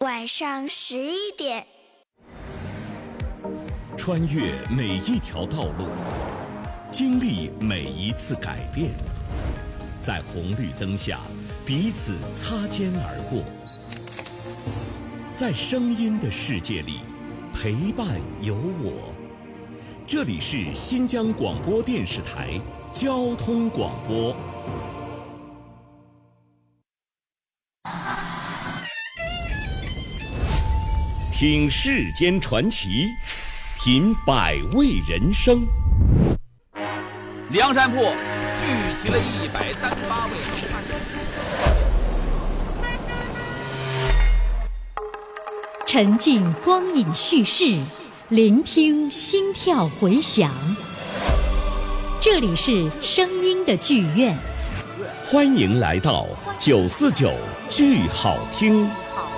晚上11点。 穿越每一条道路，经历每一次改变，在红绿灯下彼此擦肩而过，在声音的世界里陪伴有我。这里是新疆广播电视台交通广播。听世间传奇，品百味人生。 梁山泊聚集了138位好汉， 沉浸光影叙事，聆听心跳回响。这里是声音的剧院， 欢迎来到949剧好听。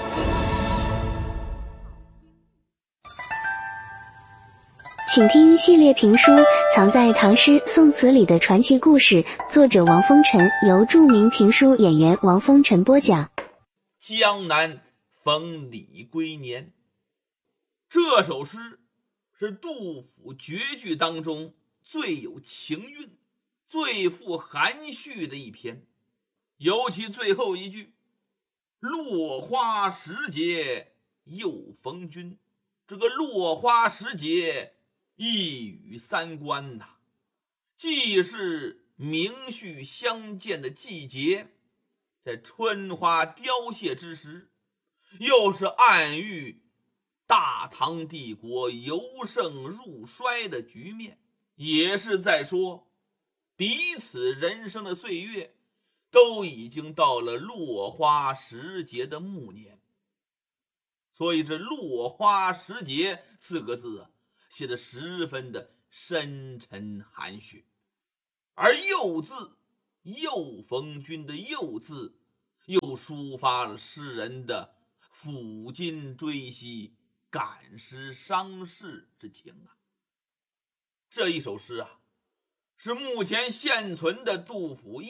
请听系列评书《藏在唐诗宋词里的传奇故事》，作者王风尘，由著名评书演员王风尘播讲。 江南逢李龟年，这首诗是杜甫绝句当中最有情韵、最富含蓄的一篇，尤其最后一句“落花时节又逢君”，这个落花时节一语三关呐，既是明絮相见的季节，在春花凋谢之时，又是暗喻大唐帝国由盛入衰的局面，也是在说彼此人生的岁月都已经到了落花时节的暮年。所以这落花时节4个字啊，写得十分的深沉含蓄。而又字，又逢君的又字，又抒发了诗人的抚今追昔、感时伤世之情啊。这一首诗啊，是目前现存的杜甫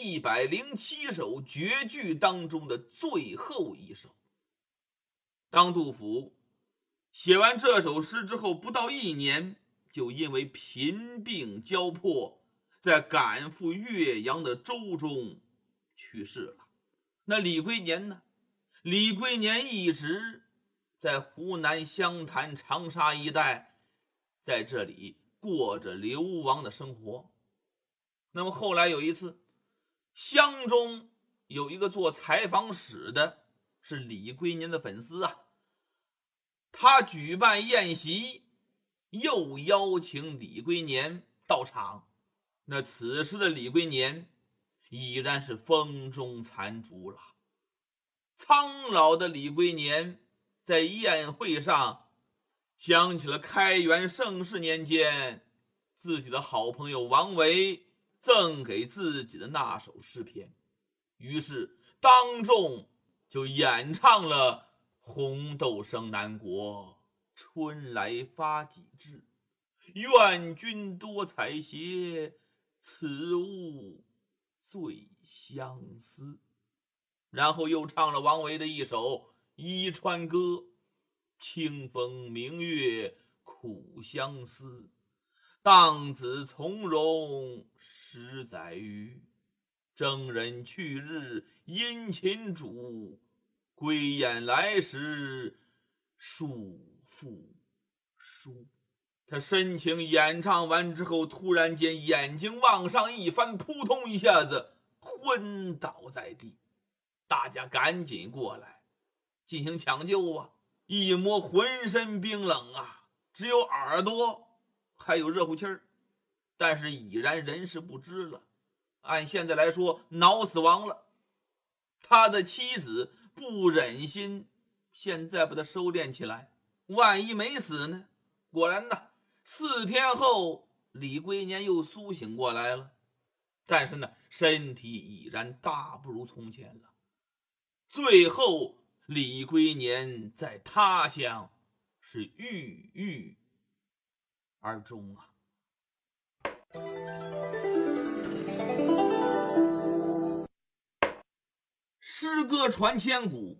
107首绝句当中的最后一首。当杜甫写完这首诗之后，不到1年，就因为贫病交迫，在赶赴岳阳的舟中去世了。那李龟年呢？李龟年一直在湖南湘潭、长沙一带，在这里过着流亡的生活。那么后来有一次，湘中有一个做采访使的，是李龟年的粉丝啊，他举办宴席，又邀请李龟年到场。那此时的李龟年已然是风中残烛了。苍老的李龟年在宴会上想起了开元盛世年间自己的好朋友王维赠给自己的那首诗篇，于是当众就演唱了红豆生南国，春来发几枝，愿君多采撷，此物最相思。然后又唱了王维的一首《伊川歌》，清风明月苦相思，荡子从容10载余，征人去日殷勤主，归雁来时数复书。他深情演唱完之后，突然间眼睛往上一翻，扑通一下子昏倒在地。大家赶紧过来进行抢救啊！一摸浑身冰冷啊，只有耳朵还有热乎气儿，但是已然人事不知了。按现在来说，脑死亡了。他的妻子不忍心现在把他收敛起来，万一没死呢？果然呢，4天后李龟年又苏醒过来了，但是呢身体已然大不如从前了。最后李龟年在他乡是郁郁而终啊。诗歌传千古，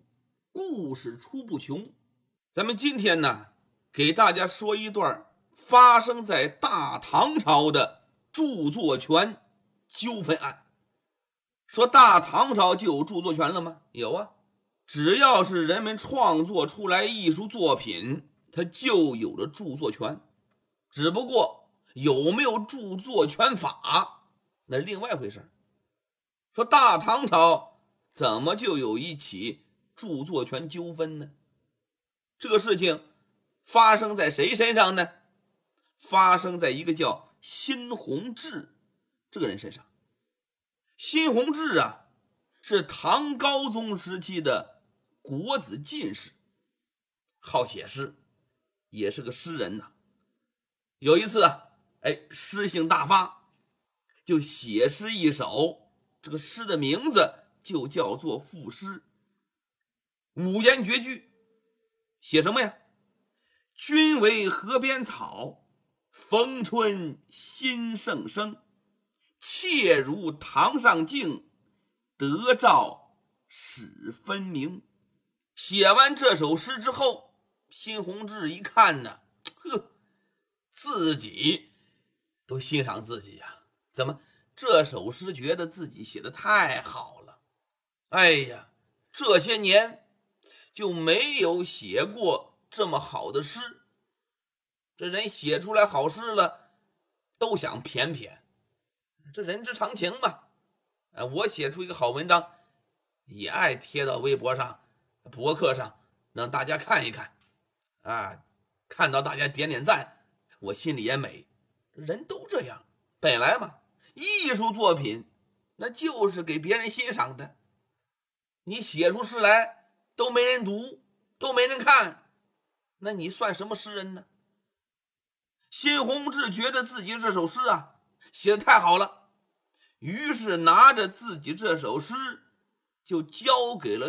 故事出不穷。咱们今天呢，给大家说一段发生在大唐朝的著作权纠纷案。说大唐朝就有著作权了吗？有啊，只要是人们创作出来艺术作品，它就有了著作权。只不过有没有著作权法，那另外回事。说大唐朝怎么就有一起著作权纠纷呢？这个事情发生在谁身上呢？发生在一个叫辛弘志这个人身上。辛弘志啊，是唐高宗时期的国子进士，好写诗，也是个诗人呐。有一次啊，诗兴大发，就写诗一首，这个诗的名字就叫做赋诗，五言绝句，写什么呀？君为河边草，逢春心盛生，妾如堂上镜，得照始分明。写完这首诗之后，辛弘志一看呢，自己都欣赏自己呀，怎么这首诗觉得自己写得太好了？哎呀，这些年就没有写过这么好的诗。这人写出来好诗了，都想谝谝，这人之常情嘛。我写出一个好文章，也爱贴到微博上、博客上，让大家看一看啊，看到大家点点赞，我心里也美。人都这样，本来嘛，艺术作品那就是给别人欣赏的，你写出诗来都没人读，都没人看，那你算什么诗人呢？辛弘志觉得自己这首诗啊写得太好了，于是拿着自己这首诗就交给了